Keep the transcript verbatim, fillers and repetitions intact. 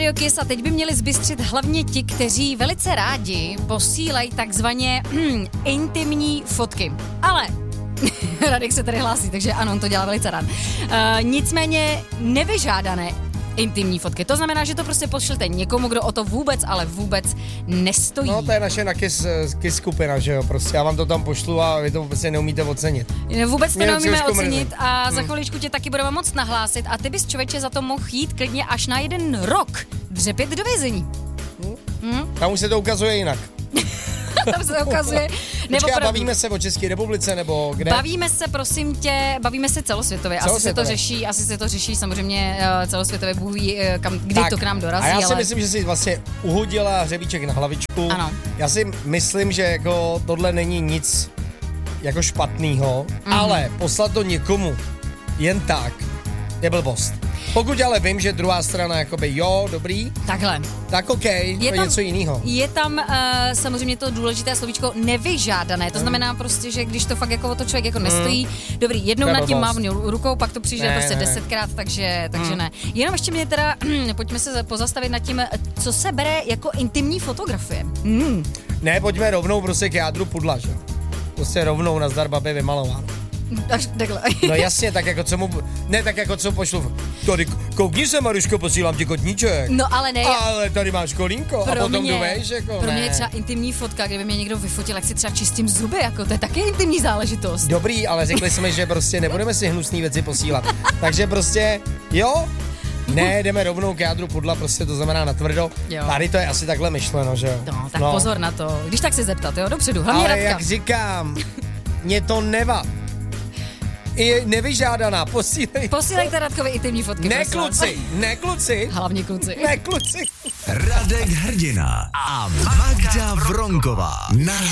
Radio Kiss a teď by měli zbystřit hlavně ti, kteří velice rádi posílají takzvaně hm, intimní fotky. Ale Radek se tady hlásí, takže ano, on to dělá velice rád. Uh, nicméně nevyžádané intimní fotky. To znamená, že to prostě pošlete někomu, kdo o to vůbec, ale vůbec nestojí. No to je naše na Kiss, Kiss skupina, že jo, prostě já vám to tam pošlu a vy to vůbec neumíte ocenit. Vůbec to Mě neumíme trošku ocenit mrzí. a za Hmm. chviličku tě taky budeme moc nahlásit a ty bys, člověče, za to mohl jít klidně až na jeden rok dřepět do vězení. Hmm? Tam už se to ukazuje jinak. Tam se to ukazuje. Počkej, a bavíme se o České republice, nebo kde? Bavíme se, prosím tě, bavíme se celosvětově. Asi se to řeší, asi se to řeší samozřejmě uh, celosvětově, Bůh ví, uh, kam, kdy tak, to k nám dorazí. A já si ale... myslím, že jsi vlastně uhodila hřebíček na hlavičku. Ano. Já si myslím, že jako tohle není nic jako špatného, mm-hmm. ale poslat to někomu jen tak je blbost. Pokud ale vím, že druhá strana jakoby jo, dobrý, takhle. Tak OK, je to je něco jiného. Je tam uh, samozřejmě to důležité slovíčko nevyžádané, to znamená prostě, že když to fakt jako o to člověk jako nestojí, mm. dobrý, jednou nad tím mávnu rukou, pak to přijde ne, prostě ne. desetkrát, takže, takže mm. ne. Jenom ještě mě teda, pojďme se pozastavit nad tím, co se bere jako intimní fotografie. Mm. Ne, pojďme rovnou prostě k jádru pudla, že? Prostě rovnou na zdar babě vymalováno. Až takhle. No jasně, tak jako co mu, ne tak jako co pošlu, tady koukni se, Maruško, posílám ti kotníček. No ale ne. Ale tady máš kolínko pro a potom mě, duvejš, jako Pro ne. mě je třeba intimní fotka, kdyby mě někdo vyfotil, jak si třeba čistím zuby, jako to je taky intimní záležitost. Dobrý, ale řekli jsme, že prostě nebudeme si hnusný věci posílat. Takže prostě, jo, ne, jdeme rovnou k jádru pudla, prostě to znamená natvrdo. Jo. Tady to je asi takhle myšleno, že jo. No, tak no. Pozor na to. Když tak se zeptat, jo, dopředu, hlavně ale Radka. Jak říkám, mě to neva. Je nevyžádaná, posílej. Posílejte Radkovi intimní fotky. Ne kluci, ne kluci. Hlavně kluci. Ne kluci. Radek Hrdina a Magda Vronková. Na